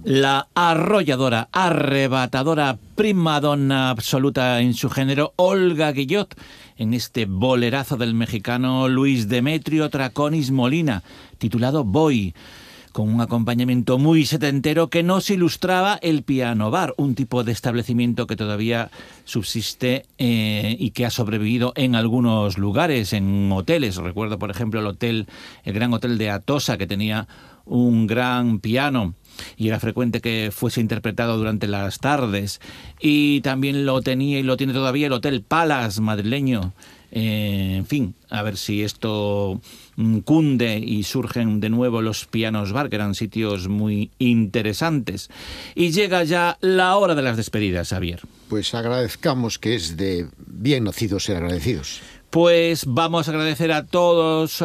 La arrolladora, arrebatadora, primadonna absoluta en su género, Olga Guillot, en este bolerazo del mexicano Luis Demetrio Traconis Molina, titulado Voy, con un acompañamiento muy setentero que nos ilustraba el piano bar, un tipo de establecimiento que todavía subsiste y que ha sobrevivido en algunos lugares, en hoteles. Recuerdo, por ejemplo, el Gran Hotel de Atocha, que tenía un gran piano y era frecuente que fuese interpretado durante las tardes, y también lo tenía y lo tiene todavía el Hotel Palace madrileño. En fin, a ver si esto cunde y surgen de nuevo los pianos bar, que eran sitios muy interesantes. Y llega ya la hora de las despedidas, Xavier. Pues agradezcamos, que es de bien nacidos ser agradecidos. Pues vamos a agradecer a todos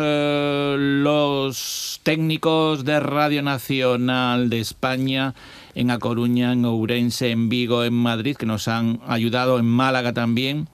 los técnicos de Radio Nacional de España, en A Coruña, en Ourense, en Vigo, en Madrid, que nos han ayudado, en Málaga también.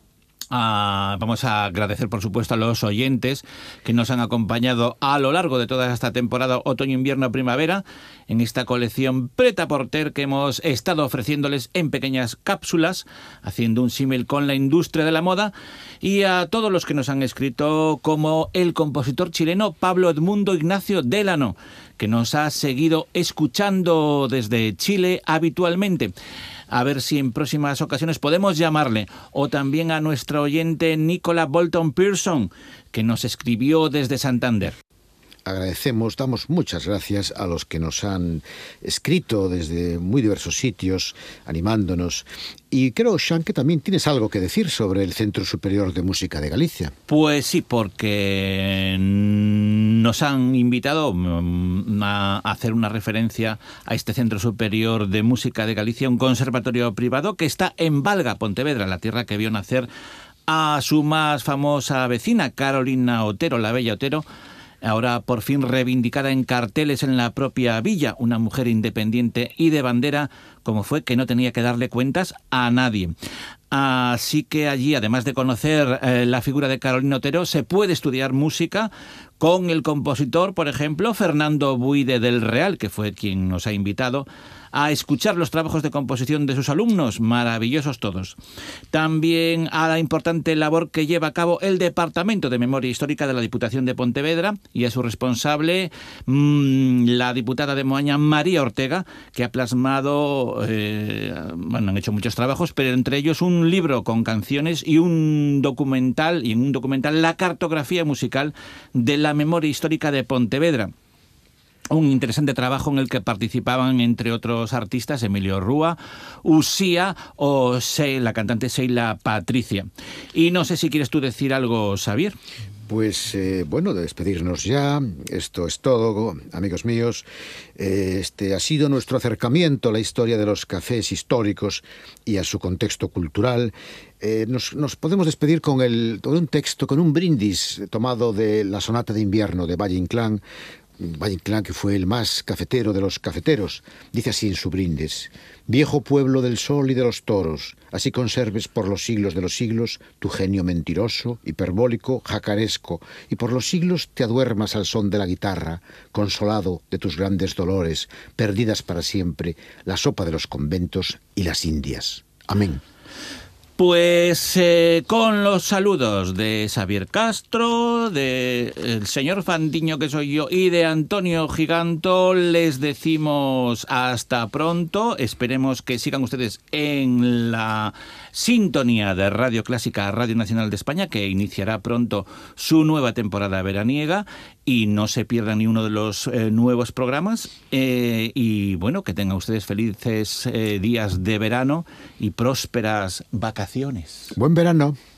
Vamos a agradecer, por supuesto, a los oyentes que nos han acompañado a lo largo de toda esta temporada otoño-invierno-primavera en esta colección Pret-a-Porter que hemos estado ofreciéndoles en pequeñas cápsulas, haciendo un símil con la industria de la moda, y a todos los que nos han escrito, como el compositor chileno Pablo Edmundo Ignacio Delano, que nos ha seguido escuchando desde Chile habitualmente. A ver si en próximas ocasiones podemos llamarle. O también a nuestro oyente Nicola Bolton Pearson, que nos escribió desde Santander. Agradecemos, damos muchas gracias a los que nos han escrito desde muy diversos sitios, animándonos. Y creo, Sean, que también tienes algo que decir sobre el Centro Superior de Música de Galicia. Pues sí, porque nos han invitado a hacer una referencia a este Centro Superior de Música de Galicia, un conservatorio privado que está en Valga, Pontevedra, la tierra que vio nacer a su más famosa vecina, Carolina Otero, la bella Otero, ahora por fin reivindicada en carteles en la propia villa, una mujer independiente y de bandera, como fue, que no tenía que darle cuentas a nadie. Así que allí, además de conocer la figura de Carolina Otero, se puede estudiar música con el compositor, por ejemplo, Fernando Buide del Real, que fue quien nos ha invitado a escuchar los trabajos de composición de sus alumnos, maravillosos todos. También a la importante labor que lleva a cabo el Departamento de Memoria Histórica de la Diputación de Pontevedra, y a su responsable, la diputada de Moaña, María Ortega, que ha plasmado, han hecho muchos trabajos, pero entre ellos un libro con canciones y un documental, la cartografía musical de la memoria histórica de Pontevedra. Un interesante trabajo en el que participaban, entre otros artistas, Emilio Rúa, Usía o la cantante Sheila Patricia. Y no sé si quieres tú decir algo, Xavier. Pues de despedirnos ya. Esto es todo, amigos míos. Este ha sido nuestro acercamiento a la historia de los cafés históricos y a su contexto cultural. Nos podemos despedir con un texto, con un brindis tomado de la sonata de invierno de Valle Inclán. Valle Inclán, que fue el más cafetero de los cafeteros, dice así en su brindis: viejo pueblo del sol y de los toros, así conserves por los siglos de los siglos tu genio mentiroso, hiperbólico, jacaresco, y por los siglos te aduermas al son de la guitarra, consolado de tus grandes dolores, perdidas para siempre la sopa de los conventos y las Indias. Amén. Pues con los saludos de Xavier Castro, del señor Fandiño, que soy yo, y de Antonio Giganto, les decimos hasta pronto. Esperemos que sigan ustedes en la sintonía de Radio Clásica, Radio Nacional de España, que iniciará pronto su nueva temporada veraniega, y no se pierdan ni uno de los nuevos programas. Y bueno, que tengan ustedes felices días de verano y prósperas vacaciones. Buen verano.